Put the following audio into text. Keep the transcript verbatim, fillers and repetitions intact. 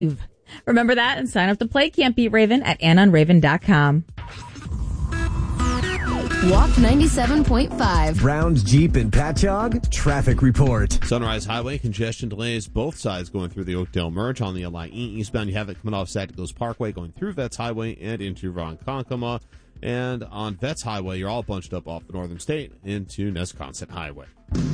Remember that and sign up to play Can't Beat Raven at anon raven dot com. Walk ninety-seven point five. Browns Jeep and Patchogue traffic report. Sunrise Highway congestion delays both sides going through the Oakdale merge. On the L I E eastbound, you have it coming off Sacagos Parkway going through Vets Highway and into Ronkonkoma. And on Vets Highway, you're all bunched up off the Northern State into Nesconset Highway.